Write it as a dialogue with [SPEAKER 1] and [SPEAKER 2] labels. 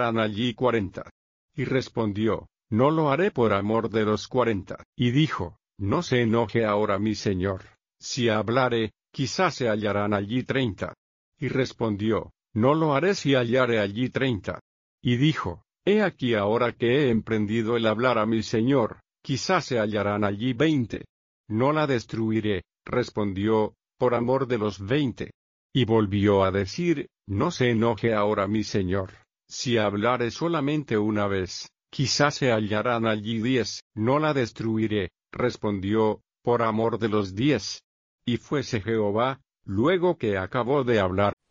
[SPEAKER 1] hallarán allí 40. Y respondió, no lo haré por amor de los 40. Y dijo, no se enoje ahora mi señor, si hablare, quizás se hallarán allí 30. Y respondió, no lo haré si hallare allí 30. Y dijo, he aquí ahora que he emprendido el hablar a mi señor, quizás se hallarán allí 20. No la destruiré, respondió, por amor de los 20. Y volvió a decir, no se enoje ahora mi señor, si hablare solamente una vez, quizás se hallarán allí 10. No la destruiré, respondió, por amor de los 10. Y fuese Jehová, luego que acabó de hablar,